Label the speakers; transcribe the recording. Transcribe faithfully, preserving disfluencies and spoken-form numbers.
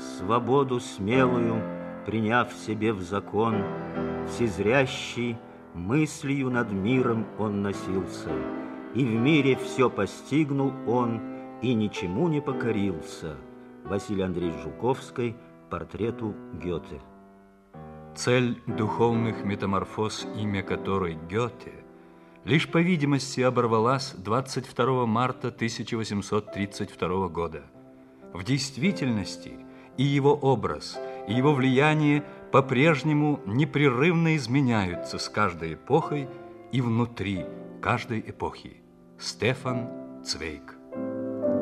Speaker 1: Свободу смелую, приняв себе в закон, всезрящий, мыслью над миром он носился, и в мире все постигнул он, и ничему не покорился. Василий Андреевич Жуковский, портрету Гёте.
Speaker 2: Цель духовных метаморфоз, имя которой Гёте, лишь по видимости оборвалась двадцать второго марта тысяча восемьсот тридцать второго года. В действительности и его образ, и его влияние по-прежнему непрерывно изменяются с каждой эпохой и внутри каждой эпохи. Стефан Цвейг.